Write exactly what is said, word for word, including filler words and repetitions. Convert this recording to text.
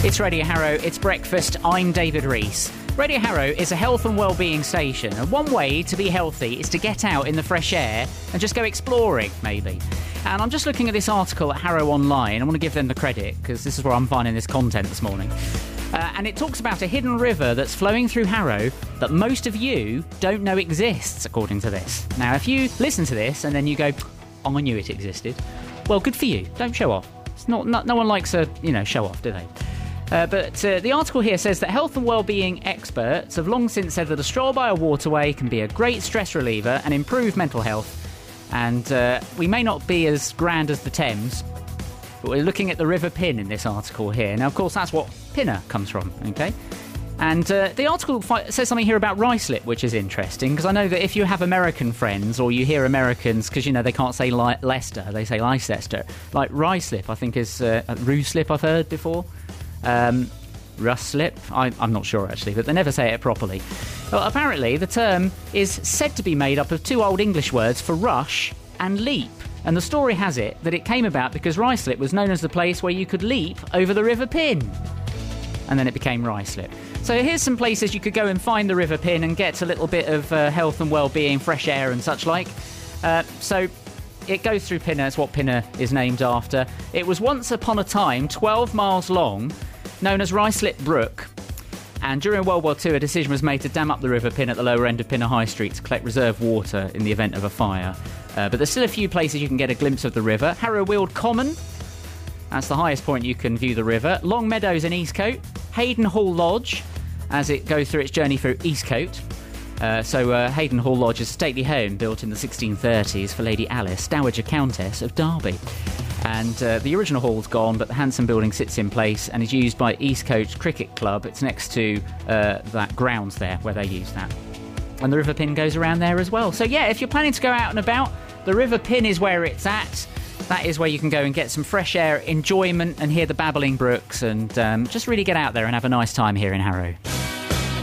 It's Radio Harrow, it's breakfast, I'm David Rees. Radio Harrow is a health and well-being station, and one way to be healthy is to get out in the fresh air and just go exploring, maybe. And I'm just looking at this article at Harrow Online. I want to give them the credit, because this is where I'm finding this content this morning. Uh, and it talks about a hidden river that's flowing through Harrow that most of you don't know exists, according to this. Now, if you listen to this and then you go, oh, I knew it existed, well, good for you. Don't show off. It's not, not no one likes a, you know, show off, do they? Uh, but uh, the article here says that health and well-being experts have long since said that a stroll by a waterway can be a great stress reliever and improve mental health. And uh, we may not be as grand as the Thames, but we're looking at the River Pin in this article here. Now, of course, that's what Pinner comes from, okay? And uh, the article fi- says something here about Ruislip, which is interesting, because I know that if you have American friends, or you hear Americans, because, you know, they can't say Le- Leicester, they say Leicester. Like Ruislip, I think is uh, Ruislip I've heard before. Um, Ruslip, I, I'm not sure actually, but they never say it properly. Well, apparently the term is said to be made up of two old English words for rush and leap. And the story has it that it came about because Ruislip was known as the place where you could leap over the River Pin. And then it became Ruislip. So here's some places you could go and find the River Pin and get a little bit of uh, health and well-being, fresh air and such like. Uh, so it goes through Pinner, it's what Pinner is named after. It was once upon a time twelve miles long, known as Ruislip Brook, and during World War Two a decision was made to dam up the River Pin at the lower end of Pinner High Street to collect reserve water in the event of a fire. Uh, but there's still a few places you can get a glimpse of the river. Harrow Weald Common, that's the highest point you can view the river. Long Meadows in Eastcote. Hayden Hall Lodge, as it goes through its journey through Eastcote. Uh, so uh, Hayden Hall Lodge is a stately home built in the sixteen thirties for Lady Alice, Dowager Countess of Derby. And uh, the original hall's gone, but the handsome building sits in place and is used by Eastcote Cricket Club. It's next to uh, that grounds there where they use that. And the River Pin goes around there as well. So yeah, if you're planning to go out and about, the River Pin is where it's at. That is where you can go and get some fresh air, enjoyment, and hear the babbling brooks, and um, just really get out there and have a nice time here in Harrow.